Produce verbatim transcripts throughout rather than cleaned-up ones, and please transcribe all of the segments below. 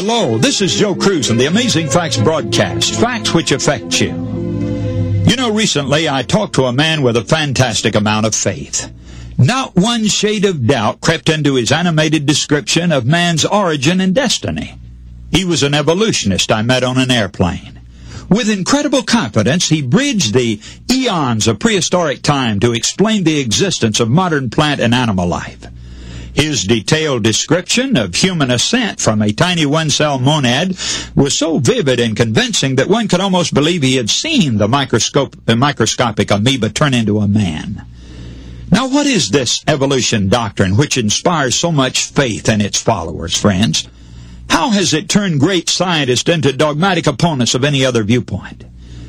Hello, this is Joe Cruz from the Amazing Facts broadcast, facts which affect you. You know, recently I talked to a man with a fantastic amount of faith. Not one shade of doubt crept into his animated description of man's origin and destiny. He was an evolutionist I met on an airplane. With incredible confidence, he bridged the eons of prehistoric time to explain the existence of modern plant and animal life. His detailed description of human ascent from a tiny one-cell monad was so vivid and convincing that one could almost believe he had seen the microscope, the microscopic amoeba turn into a man. Now, what is this evolution doctrine which inspires so much faith in its followers, friends? How has it turned great scientists into dogmatic opponents of any other viewpoint?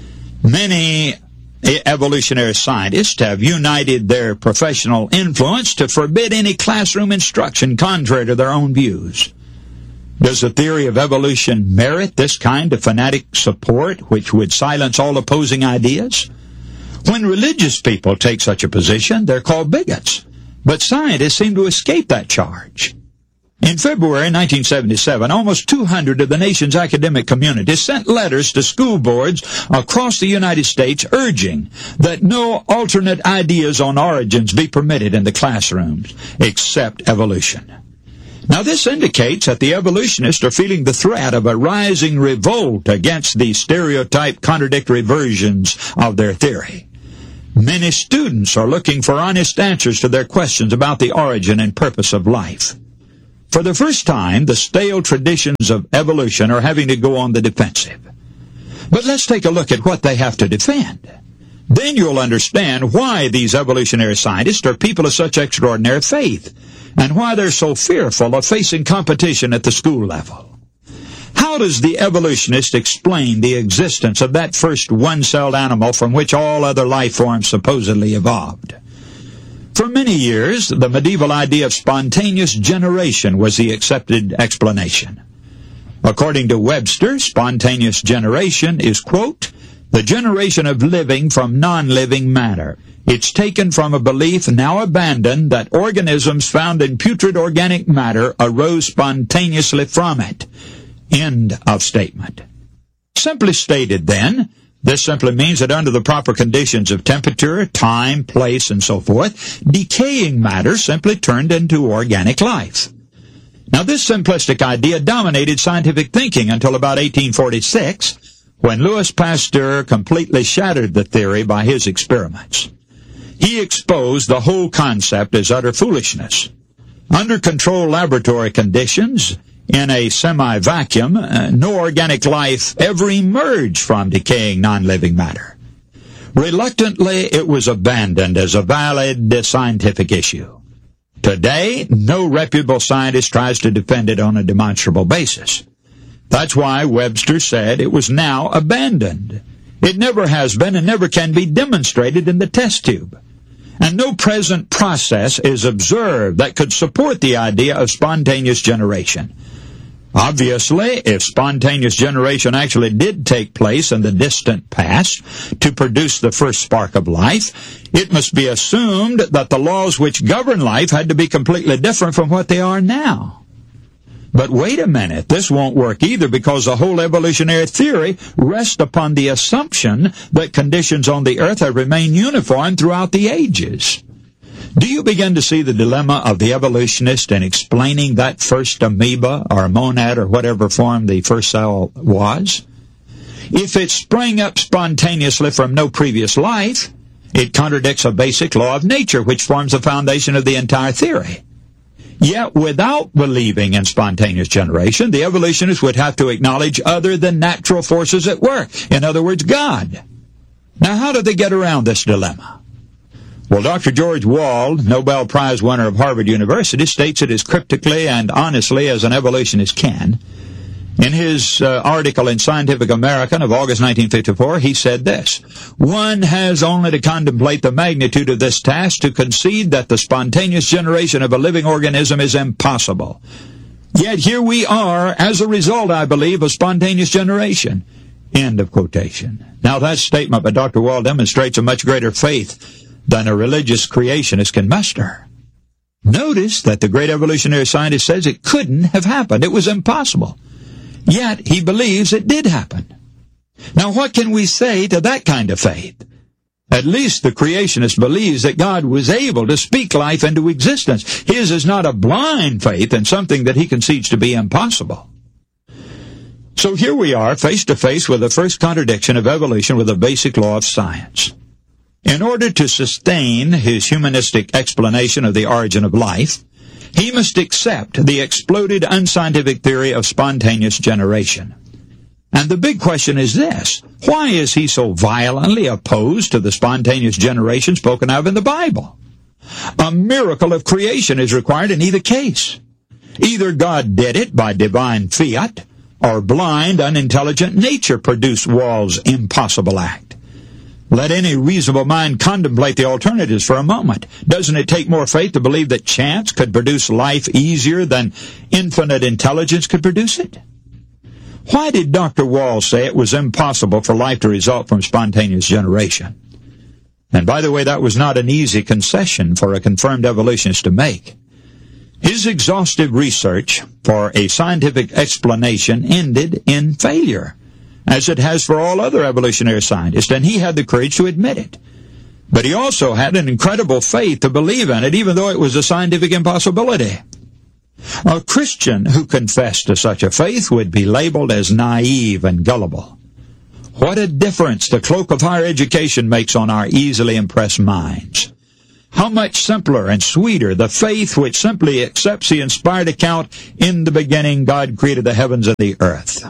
Many evolutionary scientists have united their professional influence to forbid any classroom instruction contrary to their own views. Does the theory of evolution merit this kind of fanatic support which would silence all opposing ideas? When religious people take such a position, they're called bigots. But scientists seem to escape that charge. In February nineteen seventy-seven, almost two hundred of the nation's academic community sent letters to school boards across the United States urging that no alternate ideas on origins be permitted in the classrooms except evolution. Now, this indicates that the evolutionists are feeling the threat of a rising revolt against the stereotyped contradictory versions of their theory. Many students are looking for honest answers to their questions about the origin and purpose of life. For the first time, the stale traditions of evolution are having to go on the defensive. But let's take a look at what they have to defend. Then you'll understand why these evolutionary scientists are people of such extraordinary faith, and why they're so fearful of facing competition at the school level. How does the evolutionist explain the existence of that first one-celled animal from which all other life forms supposedly evolved? For many years, the medieval idea of spontaneous generation was the accepted explanation. According to Webster, spontaneous generation is, quote, the generation of living from non-living matter. It's taken from a belief now abandoned that organisms found in putrid organic matter arose spontaneously from it. End of statement. Simply stated, then, this simply means that under the proper conditions of temperature, time, place, and so forth, decaying matter simply turned into organic life. Now, this simplistic idea dominated scientific thinking until about eighteen forty-six, when Louis Pasteur completely shattered the theory by his experiments. He exposed the whole concept as utter foolishness. Under controlled laboratory conditions, in a semi-vacuum, uh, no organic life ever emerged from decaying non-living matter. Reluctantly, it was abandoned as a valid uh, scientific issue. Today, no reputable scientist tries to defend it on a demonstrable basis. That's why Webster said it was now abandoned. It never has been and never can be demonstrated in the test tube. And no present process is observed that could support the idea of spontaneous generation. Obviously, if spontaneous generation actually did take place in the distant past to produce the first spark of life, it must be assumed that the laws which govern life had to be completely different from what they are now. But wait a minute, this won't work either, because the whole evolutionary theory rests upon the assumption that conditions on the earth have remained uniform throughout the ages. Do you begin to see the dilemma of the evolutionist in explaining that first amoeba or monad or whatever form the first cell was? If it sprang up spontaneously from no previous life, it contradicts a basic law of nature which forms the foundation of the entire theory. Yet without believing in spontaneous generation, the evolutionist would have to acknowledge other than natural forces at work. In other words, God. Now, how do they get around this dilemma? Well, Doctor George Wald, Nobel Prize winner of Harvard University, states it as cryptically and honestly as an evolutionist can. In his uh, article in Scientific American of August nineteen fifty-four, he said this: one has only to contemplate the magnitude of this task to concede that the spontaneous generation of a living organism is impossible. Yet here we are, as a result, I believe, of spontaneous generation. End of quotation. Now, that statement by Doctor Wald demonstrates a much greater faith than a religious creationist can muster. Notice that the great evolutionary scientist says it couldn't have happened. It was impossible. Yet he believes it did happen. Now what can we say to that kind of faith? At least the creationist believes that God was able to speak life into existence. His is not a blind faith in something that he concedes to be impossible. So here we are, face to face with the first contradiction of evolution with a basic law of science. In order to sustain his humanistic explanation of the origin of life, he must accept the exploded unscientific theory of spontaneous generation. And the big question is this: why is he so violently opposed to the spontaneous generation spoken of in the Bible? A miracle of creation is required in either case. Either God did it by divine fiat, or blind, unintelligent nature produced Wall's impossible act. Let any reasonable mind contemplate the alternatives for a moment. Doesn't it take more faith to believe that chance could produce life easier than infinite intelligence could produce it? Why did Doctor Wall say it was impossible for life to result from spontaneous generation? And by the way, that was not an easy concession for a confirmed evolutionist to make. His exhaustive research for a scientific explanation ended in failure, as it has for all other evolutionary scientists, and he had the courage to admit it. But he also had an incredible faith to believe in it, even though it was a scientific impossibility. A Christian who confessed to such a faith would be labeled as naive and gullible. What a difference the cloak of higher education makes on our easily impressed minds. How much simpler and sweeter the faith which simply accepts the inspired account, in the beginning God created the heavens and the earth.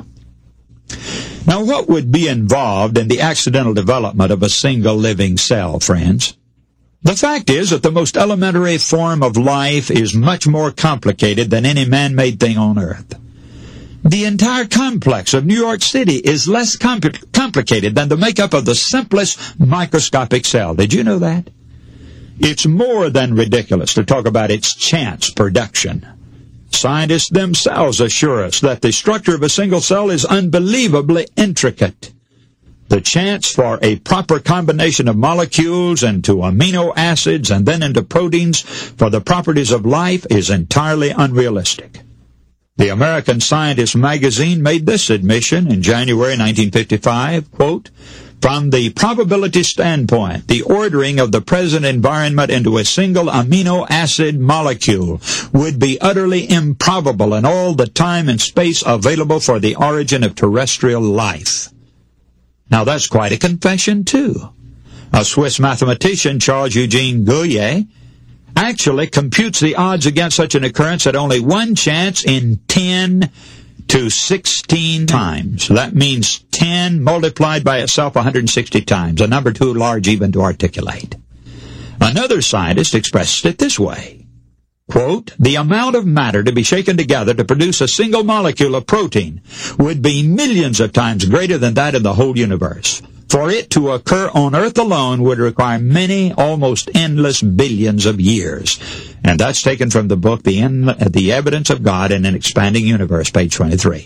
Now, what would be involved in the accidental development of a single living cell, friends? The fact is that the most elementary form of life is much more complicated than any man-made thing on earth. The entire complex of New York City is less compl- complicated than the makeup of the simplest microscopic cell. Did you know that? It's more than ridiculous to talk about its chance production. Scientists themselves assure us that the structure of a single cell is unbelievably intricate. The chance for a proper combination of molecules into amino acids and then into proteins for the properties of life is entirely unrealistic. The American Scientist magazine made this admission in January nineteen fifty-five, quote, "From the probability standpoint, the ordering of the present environment into a single amino acid molecule would be utterly improbable in all the time and space available for the origin of terrestrial life." Now that's quite a confession, too. A Swiss mathematician, Charles Eugene Gouillet, actually computes the odds against such an occurrence at only one chance in ten to sixteen times. That means ten multiplied by itself one hundred sixty times, a number too large even to articulate. Another scientist expressed it this way. Quote, "The amount of matter to be shaken together to produce a single molecule of protein would be millions of times greater than that in the whole universe. For it to occur on Earth alone would require many, almost endless billions of years." And that's taken from the book, The, In- the Evidence of God in an Expanding Universe, page twenty-three.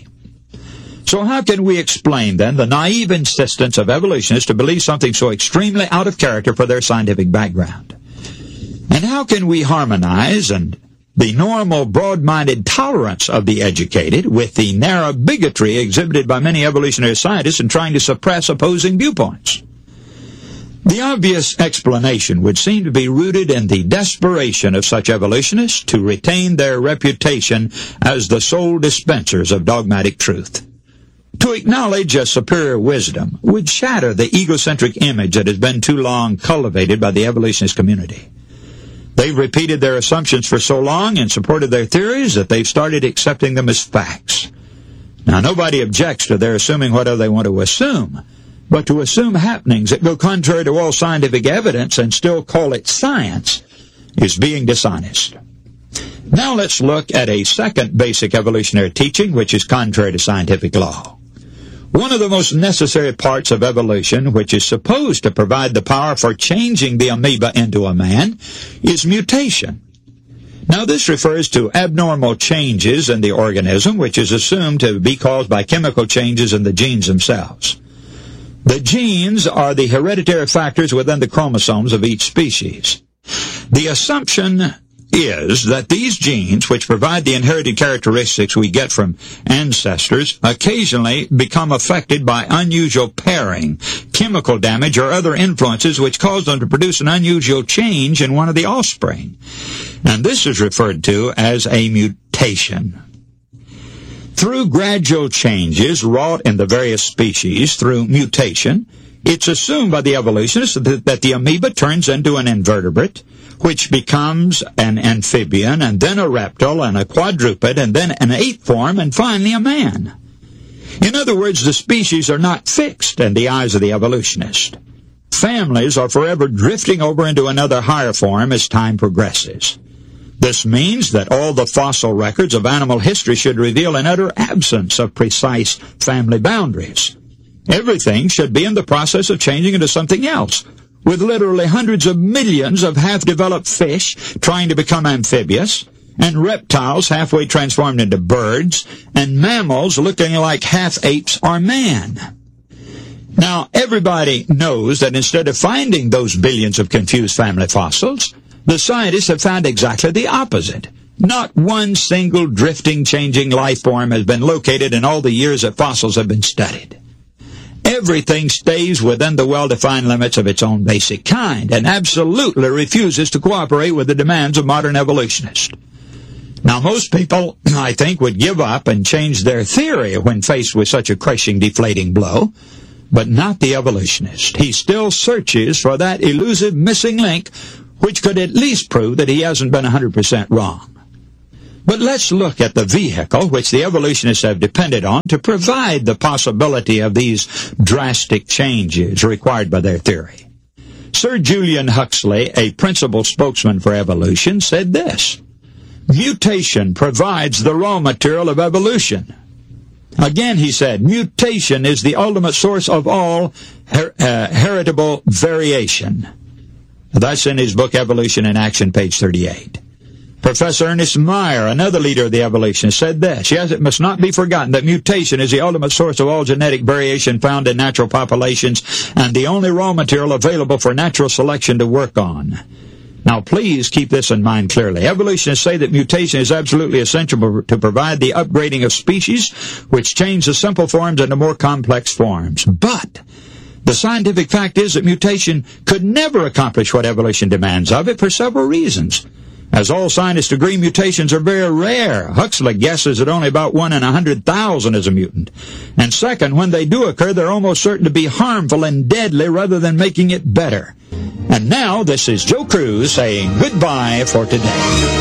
So how can we explain, then, the naive insistence of evolutionists to believe something so extremely out of character for their scientific background? And how can we harmonize and the normal broad-minded tolerance of the educated with the narrow bigotry exhibited by many evolutionary scientists in trying to suppress opposing viewpoints? The obvious explanation would seem to be rooted in the desperation of such evolutionists to retain their reputation as the sole dispensers of dogmatic truth. To acknowledge a superior wisdom would shatter the egocentric image that has been too long cultivated by the evolutionist community. They've repeated their assumptions for so long in support of their theories that they've started accepting them as facts. Now, nobody objects to their assuming whatever they want to assume, but to assume happenings that go contrary to all scientific evidence and still call it science is being dishonest. Now let's look at a second basic evolutionary teaching which is contrary to scientific law. One of the most necessary parts of evolution, which is supposed to provide the power for changing the amoeba into a man, is mutation. Now this refers to abnormal changes in the organism, which is assumed to be caused by chemical changes in the genes themselves. The genes are the hereditary factors within the chromosomes of each species. The assumption is that these genes, which provide the inherited characteristics we get from ancestors, occasionally become affected by unusual pairing, chemical damage, or other influences which cause them to produce an unusual change in one of the offspring. And this is referred to as a mutation. Through gradual changes wrought in the various species through mutation, it's assumed by the evolutionists that, that the amoeba turns into an invertebrate, which becomes an amphibian, and then a reptile, and a quadruped, and then an ape form, and finally a man. In other words, the species are not fixed in the eyes of the evolutionist. Families are forever drifting over into another higher form as time progresses. This means that all the fossil records of animal history should reveal an utter absence of precise family boundaries. Everything should be in the process of changing into something else, with literally hundreds of millions of half-developed fish trying to become amphibious, and reptiles halfway transformed into birds, and mammals looking like half-apes or man. Now, everybody knows that instead of finding those billions of confused family fossils, the scientists have found exactly the opposite. Not one single drifting, changing life form has been located in all the years that fossils have been studied. Everything stays within the well-defined limits of its own basic kind and absolutely refuses to cooperate with the demands of modern evolutionists. Now, most people, I think, would give up and change their theory when faced with such a crushing, deflating blow, but not the evolutionist. He still searches for that elusive missing link which could at least prove that he hasn't been one hundred percent wrong. But let's look at the vehicle which the evolutionists have depended on to provide the possibility of these drastic changes required by their theory. Sir Julian Huxley, a principal spokesman for evolution, said this: "Mutation provides the raw material of evolution." Again, he said, mutation is the ultimate source of all her- uh, heritable variation. That's in his book, Evolution in Action, page thirty-eight. Professor Ernest Mayr, another leader of the evolutionists, said this: "Yes, it must not be forgotten that mutation is the ultimate source of all genetic variation found in natural populations and the only raw material available for natural selection to work on." Now, please keep this in mind clearly. Evolutionists say that mutation is absolutely essential to provide the upgrading of species, which change the simple forms into more complex forms. But the scientific fact is that mutation could never accomplish what evolution demands of it for several reasons. As all scientists agree, mutations are very rare. Huxley guesses that only about one in a hundred thousand is a mutant. And second, when they do occur, they're almost certain to be harmful and deadly rather than making it better. And now, this is Joe Cruz saying goodbye for today.